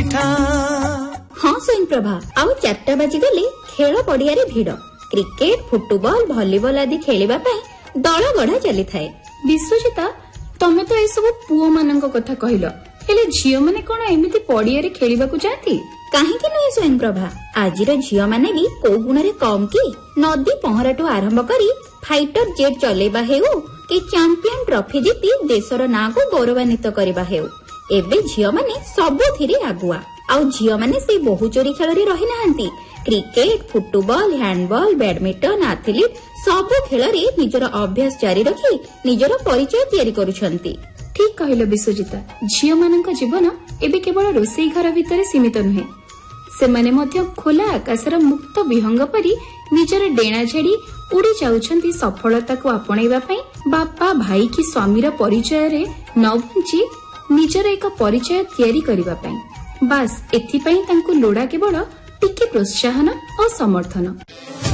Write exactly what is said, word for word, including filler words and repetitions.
मिठा। हाँ स्वयं प्रभा आउ चारटा बाजी गले खेल पड़िया भिड़ क्रिकेट फुटबॉल भलीबॉल आदि खेलिबा पई दल गढ़ा चली थाए। विश्वजिता तमे तो ए सब पुओ मानक कथा कहिलो हेले झियो माने कोन एमिति पड़िया रे खेलिबा को जाती काहेकि नुहे स्वयं प्रभा आजिर झियो माने भी को गुणरे कम कि नदी पहराठू आरंभ करी फाइटर जेट चलेबा हेउ कि चैंपियन ट्रॉफी जीती देशर ना को गौरवान्वित करबा हेउ एबे झियो माने सबुथिरे आगुआ आउ झियो माने से बहु चोरी खेल रे रहि नाहंती cricket football handball badminton athlete सबु खेल रे निजर अभ्यास जारी रखी निजर परिचय तैयारी करूछंती। ठीक कहिलो विश्वजिता झियो मानक जीवन एबे केवल रोसई घर भितर सीमित नुहे सेमाने मध्य खोला आकाशर मुक्त विहंग परी निजर डेणा छाड़ी उड़ी जाउछंती सफलता को आपणैबा पई बापा भाई की स्वामीर परिचय रे न बंची निजर एक परिचय तैयारी करिबा पई बास एथि पई तांकु लोड़ा केवल टिके प्रोत्साहन और समर्थन।